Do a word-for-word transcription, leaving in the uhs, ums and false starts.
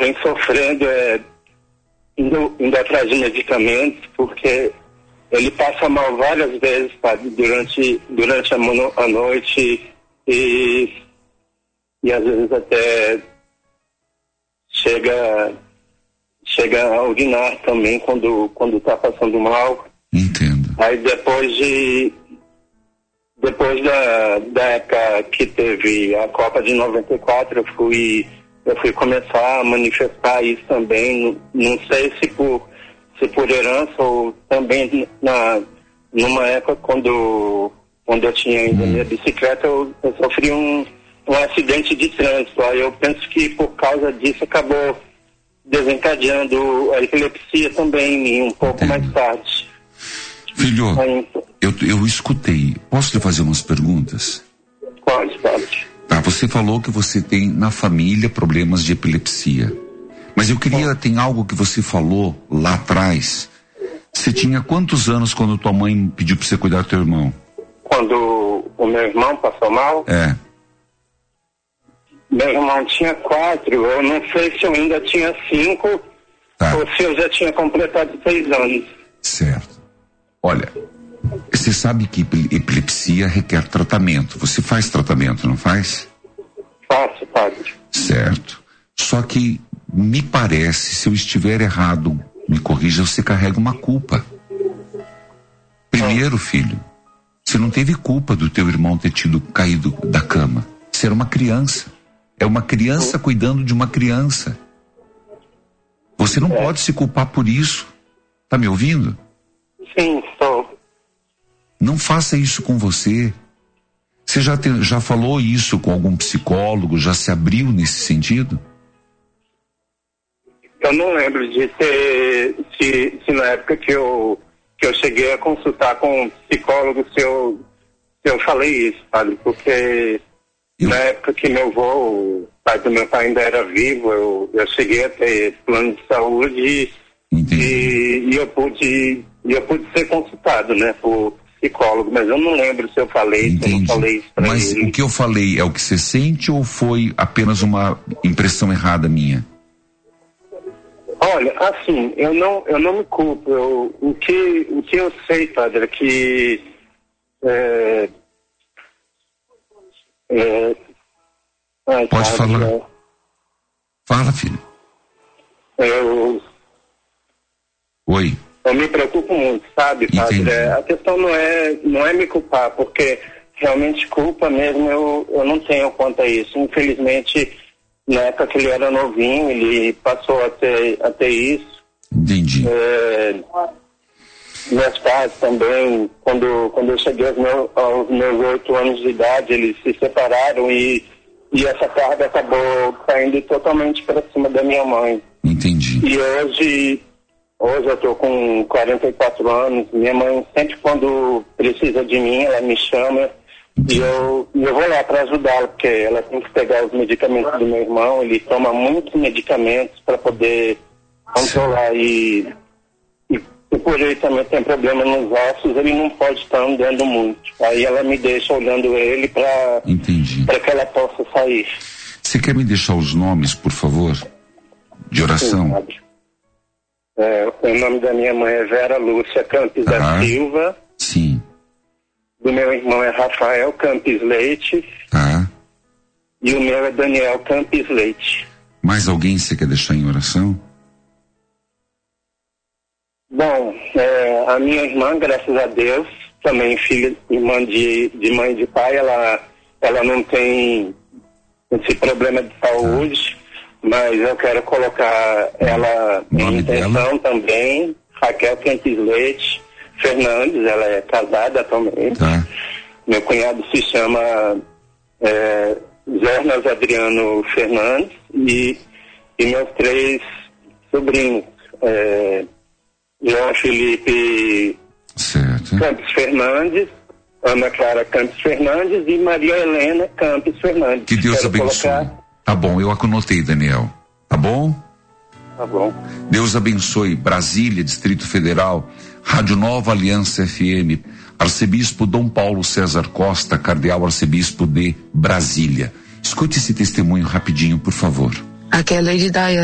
vem sofrendo, é, indo, indo atrás de medicamentos, porque ele passa mal várias vezes, sabe, durante, durante a, mono, a noite e, e às vezes até chega, chega a urinar também quando, quando tá passando mal. Entendo. Aí depois de depois da, da época que teve a Copa de noventa e quatro, eu fui eu fui começar a manifestar isso também, não, não sei se por se por herança ou também na numa época quando quando eu tinha ainda hum. minha bicicleta, eu, eu sofri um, um acidente de trânsito. Aí eu penso que por causa disso acabou desencadeando a epilepsia também em mim um pouco Entendo. mais tarde. Filho, eu, eu escutei. Posso lhe fazer umas perguntas? Pode, pode. Tá, você falou que você tem na família problemas de epilepsia. Mas eu queria, Bom. tem algo que você falou lá atrás. Você tinha quantos anos quando tua mãe pediu pra você cuidar do teu irmão? Quando o meu irmão passou mal? É. Meu irmão tinha quatro, eu não sei se eu ainda tinha cinco, tá. ou se eu já tinha completado seis anos. Certo. Olha, você sabe que epilepsia requer tratamento. Você faz tratamento, não faz? Faço, padre. Certo. Só que me parece, se eu estiver errado, me corrija, você carrega uma culpa. Primeiro, filho, você não teve culpa do teu irmão ter tido caído da cama. Você era uma criança. É uma criança cuidando de uma criança. Você não é. pode se culpar por isso. Tá me ouvindo? Sim, estou. Não faça isso com você. Você já, te, já falou isso com algum psicólogo? Já se abriu nesse sentido? Eu não lembro de ter, se, se na época que eu, que eu cheguei a consultar com um psicólogo, se eu, se eu falei isso, sabe? Porque eu... na época que meu avô, o pai do meu pai ainda era vivo, eu, eu cheguei a ter plano de saúde e, e, e eu pude... E eu pude ser consultado, né, por psicólogo, mas eu não lembro se eu falei, Entendi. se eu não falei isso pra mas ele. Mas o que eu falei é o que você sente ou foi apenas uma impressão errada minha? Olha, assim, eu não, eu não me culpo. Eu, o, que, o que eu sei, padre, é que... É, é, ai, Pode padre, falar. É, Fala, filho. Eu... Oi. Eu me preocupo muito, sabe, padre? É, a questão não é, não é me culpar, porque realmente culpa mesmo eu, eu não tenho quanto a isso. Infelizmente, na época que ele era novinho, ele passou a ter, a ter isso. Entendi. É, meus pais também, quando, quando eu cheguei aos meus, aos meus oito anos de idade, eles se separaram e, e essa carga acabou caindo totalmente para cima da minha mãe. Entendi. E hoje... Hoje eu tô com quarenta e quatro anos, minha mãe sempre quando precisa de mim, ela me chama e eu, eu vou lá para ajudá-la, porque ela tem que pegar os medicamentos do meu irmão, ele toma muitos medicamentos para poder controlar e, e, e por ele também tem problema nos ossos, ele não pode estar andando muito. Aí ela me deixa olhando ele para para que ela possa sair. Você quer me deixar os nomes, por favor, de oração? Sim, É, o nome da minha mãe é Vera Lúcia Campos ah, da Silva. Sim. Do meu irmão é Rafael Campos Leite. Ah. E o meu é Daniel Campos Leite. Mais alguém você quer deixar em oração? Bom, é, a minha irmã, graças a Deus, também filha, irmã de, de mãe e de pai, ela, ela não tem esse problema de saúde. Ah. Mas eu quero colocar ela em intenção também, Raquel Campos Leite Fernandes, ela é casada atualmente. Tá. Meu cunhado se chama é, Zernas Adriano Fernandes e, e meus três sobrinhos, é, João Felipe certo. Campos Fernandes, Ana Clara Campos Fernandes e Maria Helena Campos Fernandes. Que Deus quero abençoe. Colocar... Tá bom, eu anotei, Daniel. Tá bom? Tá bom. Deus abençoe. Brasília, Distrito Federal, Rádio Nova Aliança F M, Arcebispo Dom Paulo César Costa, Cardeal Arcebispo de Brasília. Escute esse testemunho rapidinho, por favor. Aqui é a Lady Diana.